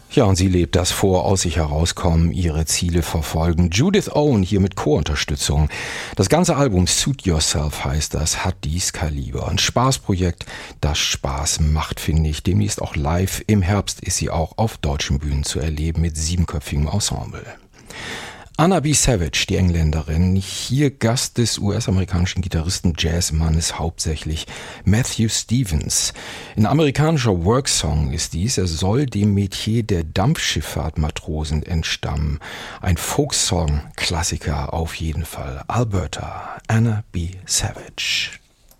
Ja, und sie lebt das vor, aus sich herauskommen, ihre Ziele verfolgen. Judith Owen hier mit Chorunterstützung. Das ganze Album Suit Yourself heißt das, hat dies Kaliber. Ein Spaßprojekt, das Spaß macht, finde ich. Demnächst auch live. Im Herbst ist sie auch auf deutschen Bühnen zu erleben mit 7-köpfigem Ensemble. Anna B. Savage, die Engländerin, hier Gast des US-amerikanischen Gitarristen Jazzmannes hauptsächlich Matthew Stevens. Ein amerikanischer Worksong ist dies, er soll dem Metier der Dampfschifffahrtmatrosen entstammen. Ein Folksong-Klassiker auf jeden Fall. Alberta, Anna B. Savage.